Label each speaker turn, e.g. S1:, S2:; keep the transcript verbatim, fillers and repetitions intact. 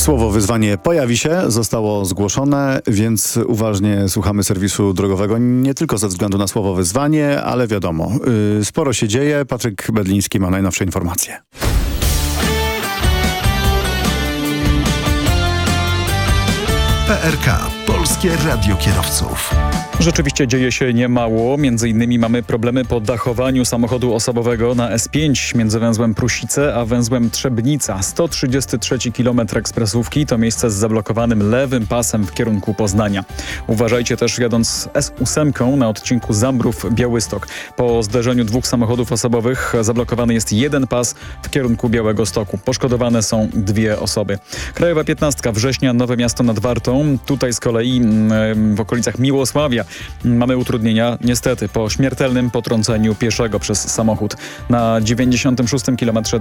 S1: Słowo wyzwanie pojawi się, zostało zgłoszone, więc uważnie słuchamy serwisu drogowego. Nie tylko ze względu na słowo wyzwanie, ale wiadomo, yy, sporo się dzieje. Patryk Bedliński ma najnowsze informacje.
S2: P R K. Polskie Radio Kierowców.
S3: Rzeczywiście dzieje się niemało. Między innymi mamy problemy po dachowaniu samochodu osobowego na S pięć między węzłem Prusice a węzłem Trzebnica. sto trzydziesty trzeci kilometr ekspresówki to miejsce z zablokowanym lewym pasem w kierunku Poznania. Uważajcie też jadąc S osiem na odcinku Zambrów-Białystok. Po zderzeniu dwóch samochodów osobowych zablokowany jest jeden pas w kierunku Białegostoku. Poszkodowane są dwie osoby. Krajowa piętnastka Września, Nowe Miasto nad Wartą. Tutaj z kolei w okolicach Miłosławia mamy utrudnienia, niestety, po śmiertelnym potrąceniu pieszego przez samochód. Na dziewięćdziesiątym szóstym kilometrze